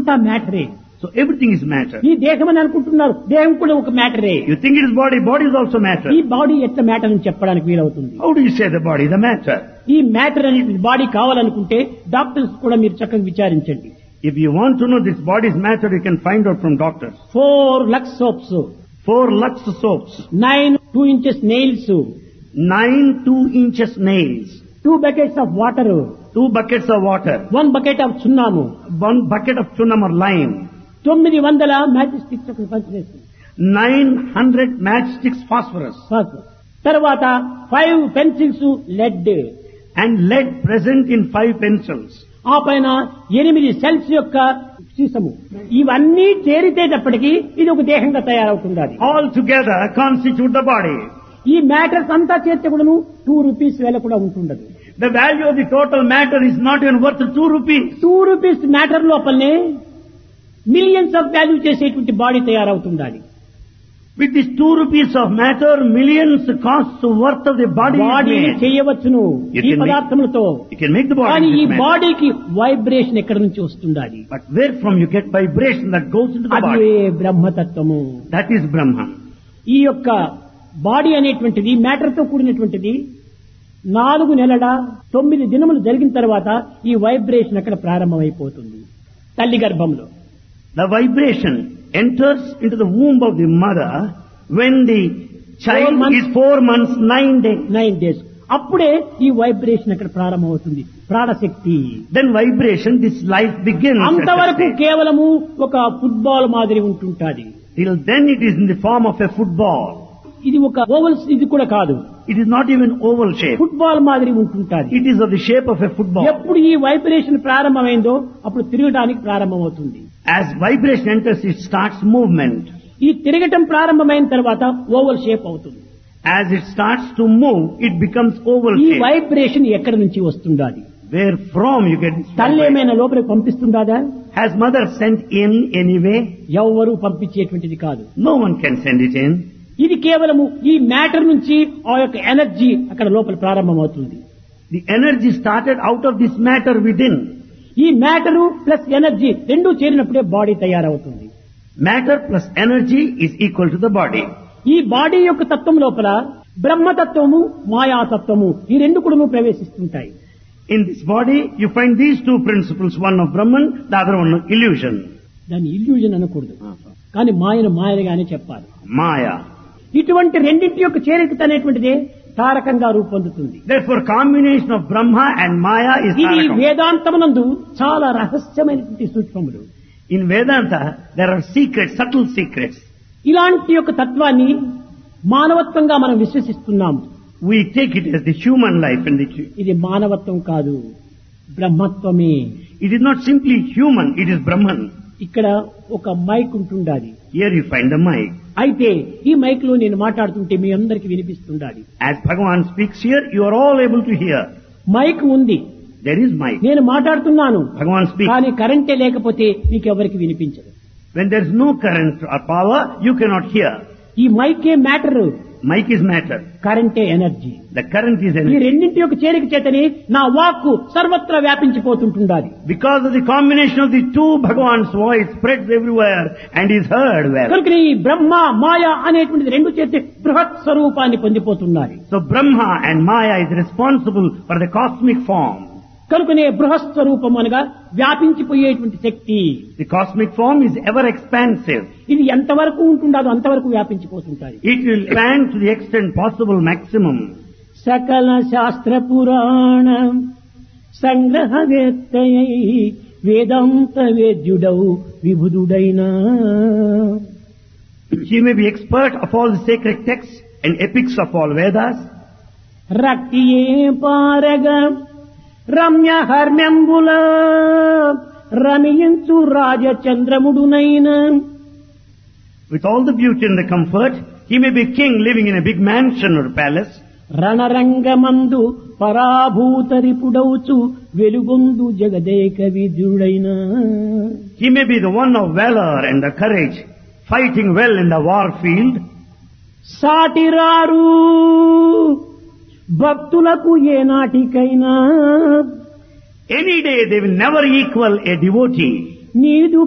అంతా మ్యాటరే. So everything is matter. ఈ దేహం అని అనుకుంటున్నారు, దేహం కూడా ఒక మ్యాటరే. You think it is body, body is also matter. ఈ బాడీ ఎట్లా మ్యాటర్ అని చెప్పడానికి వీలవుతుంది? How do you say the body is a matter? ఈ మ్యాటర్ అనేది బాడీ కావాలనుకుంటే డాక్టర్స్ కూడా మీరు చక్కగా విచారించండి. If you want to know this body is matter, you can find out from doctors. 4 Lux soaps, 4 Lux soaps, 9 2 inches nails, 9 2 inches nails, 2 buckets of water, 2 buckets of water, 1 bucket of సున్నాము, 1 bucket of chunam or lime, 900 magic sticks ఒక పంచవేసి, 900 matchsticks phosphorus, తర్వాత 5 pencils lead, and lead present in 5 pencils. ఆ పైన 8 cells యొక్క సీసము. ఇవన్నీ చేరితేటప్పటికీ ఇది ఒక దేహంగా తయారవుతుంది. అది All together constitute the body. ఈ మ్యాటర్స్ అంతా చేర్చే కూడాను 2 రూపీస్ వేల కూడా ఉంటుండదు. The value of the total matter is not even worth 2 rupees. 2 rupees matter లోపలనే మిలియన్స్ ఆఫ్ వాల్యూ చేసేటువంటి బాడీ తయారవుతుంది. With this 2 rupees of matter, millions costs worth of the body is body made. చేయవచ్చును ఈ పదార్థములతో. You can make the body కానీ ఈ with matter. బాడీకి vibration ఎక్కడి నుంచి వస్తుంది? But where from you get vibration that goes into the అదే body? బ్రహ్మతత్వము. That is Brahman. ఈ యొక్క బాడీ అనేటువంటిది మ్యాటర్ తో కూడినటువంటిది. 4 నెలల 9 దినములు జరిగిన తర్వాత ఈ వైబ్రేషన్ అక్కడ ప్రారంభమైపోతుంది తల్లి గర్భంలో. The vibration enters into the womb of the mother when the child is 4 months 9 days. 9 days. అప్పుడే ఈ వైబ్రేషన్ అక్కడ ప్రారంభమవుతుంది. ప్రాణశక్తి. Then vibration, this life begins. అంతవరకు కేవలము ఒక ఫుట్బాల్ మాదిరి ఉంటుంటాది. Till then it is in the form of a football. ఇది ఒక ఓవల్స్ ఇది కూడా కాదు. It is not even oval shape. Football మాదిరి ఉంటుంటాది. It is of the shape of a football. ఎప్పుడు ఈ వైబ్రేషన్ ప్రారంభమైందో అప్పుడు తిరగడానికి ప్రారంభమవుతుంది. As vibration enters, it starts movement. ఈ తిరగటం ప్రారంభమైన తర్వాత ఓవల్ షేప్ అవుతుంది. As it starts to move, it becomes oval ఈ shape. వైబ్రేషన్ ఎక్కడి నుంచి వస్తుండాది? Where from you get this తల్లి vibration? ఏమైనా లోపలికి పంపిస్తుందా? Has mother sent in anyway? ఎవ్వరూ పంపించేటువంటిది కాదు. No one can send it in. ఇది కేవలము ఈ మ్యాటర్ నుంచి ఆ యొక్క ఎనర్జీ అక్కడ లోపల ప్రారంభమవుతుంది. The energy started out of this matter within. ఈ మ్యాటరు ప్లస్ ఎనర్జీ రెండూ చేరినప్పుడే బాడీ తయారవుతుంది. Matter plus energy is equal to the body. ఈ బాడీ యొక్క తత్వం లోపల బ్రహ్మతత్వము మాయాతత్వము ఈ రెండు కూడా ప్రవేశిస్తుంటాయి. In this body, you find these 2 principles, one of Brahman, the other one of illusion. దాన్ని ఇల్యూజన్ అనకూడదు, కానీ మాయను మాయగానే చెప్పాలి. Maya. ఇటువంటి రెండింటి యొక్క చేరిక అనేటువంటిదే తారకంగా రూపొందుతుంది. Therefore, combination of Brahma and Maya is ఇది Tarakam. వేదాంతమునందు చాలా రహస్యమైనటువంటి సూక్ష్మములు. In Vedanta, there are secrets, subtle secrets. ఇలాంటి యొక్క తత్వాన్ని మానవత్వంగా మనం విశ్వసిస్తున్నాము. We take it as the human life and ఇది మానవత్వం కాదు, బ్రహ్మత్వమే. it is not simply human, it is Brahman. ఇక్కడ ఒక మైక్ ఉంటుండాలి. Here you find the mic. అయితే ఈ మైక్ లో నేను మాట్లాడుతుంటే మీ అందరికి వినిపిస్తుండాలి. As Bhagavan speaks here, you are all able to hear. Mic ఉంది, There is mic. నేను మాట్లాడుతున్నాను, Bhagavan speaks. కానీ కరెంటే లేకపోతే మీకు ఎవరికి వినిపించదు. When there is no current or power, you cannot hear. ఈ మైకే matter, Mic is matter. కరెంటే energy. The current is ఈ energy. రెండింటి యొక్క చేరిక చేతని నా వాక్కు సర్వత్రా వ్యాపించిపోతుంటుండాలి. Because of the combination of the 2, Bhagavan's voice spreads everywhere and is heard well. కనుక ఈ బ్రహ్మ మాయ అనేటువంటిది రెండు చేతి బృహత్ స్వరూపాన్ని పొందిపోతున్నారు. So Brahma and Maya is responsible for the cosmic form. కనుకనే బృహత్ స్వరూపం అనగా వ్యాపించిపోయేటువంటి శక్తి. The cosmic form is ever expansive. ఇది ఎంతవరకు ఉంటుండదో అంతవరకు వ్యాపించిపోతుంటాయి. It will expand to the extent possible maximum. సకల శాస్త్ర పురాణ సంగ్రహవేత్తయై వేదాంత వేద్యుడౌ విభుదుడైన. She may be expert of all the sacred texts and epics of all Vedas. రక్తియే పారగ Ramya హర్మ్యంబుల రమియంచు రాజచంద్రముడునైన. With all the beauty and the comfort, he may be king living in a big mansion or palace. రణరంగమందు పరాభూతరిపుడౌచు వెలుగొందు Jagadeka విద్యుడైన. He may be the one of valor and the courage, fighting well in the war field. సాటిరారు భక్తులకు ఏ నాటికైనా. Any day they will never equal a devotee. నీదు